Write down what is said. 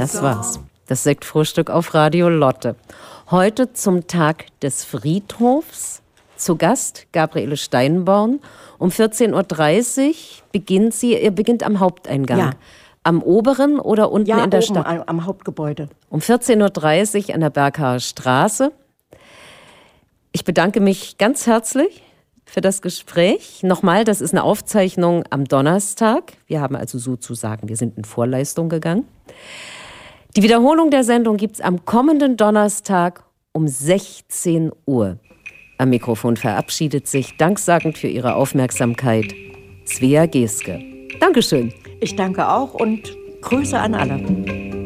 Das war's. Das Sektfrühstück auf Radio Lotte. Heute zum Tag des Friedhofs. Zu Gast Gabriele Steinborn. Um 14.30 Uhr beginnt sie. Ihr beginnt am Haupteingang. Ja. Am oberen oder unten in der oben, Stadt? Am Hauptgebäude. Um 14.30 Uhr an der Berghaer Straße. Ich bedanke mich ganz herzlich für das Gespräch. Nochmal, das ist eine Aufzeichnung am Donnerstag. Wir haben also sozusagen, wir sind in Vorleistung gegangen. Die Wiederholung der Sendung gibt es am kommenden Donnerstag um 16 Uhr. Am Mikrofon verabschiedet sich, danksagend für Ihre Aufmerksamkeit, Svea Geske. Dankeschön. Ich danke auch und Grüße an alle.